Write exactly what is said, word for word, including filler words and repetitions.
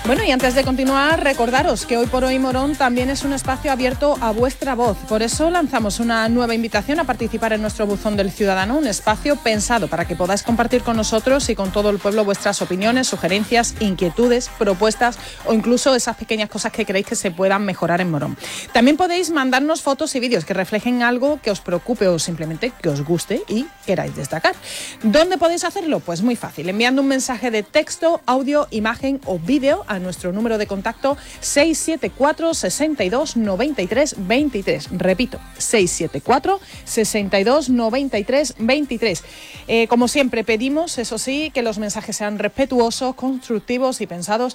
Bueno, y antes de continuar, recordaros que Hoy por Hoy Morón también es un espacio abierto a vuestra voz. Por eso lanzamos una nueva invitación a participar en nuestro Buzón del Ciudadano, un espacio pensado para que podáis compartir con nosotros y con todo el pueblo vuestras opiniones, sugerencias, inquietudes, propuestas o incluso esas pequeñas cosas que creéis que se puedan mejorar en Morón. También podéis mandarnos fotos y vídeos que reflejen algo que os preocupe o simplemente que os guste y queráis destacar. ¿Dónde podéis hacerlo? Pues muy fácil, enviando un mensaje de texto, audio, imagen o vídeo a nuestro número de contacto seis siete cuatro, seis dos, nueve tres, dos tres. Repito, seis siete cuatro, seis dos, nueve tres, dos tres. Eh, como siempre pedimos, eso sí, que los mensajes sean respetuosos, constructivos y pensados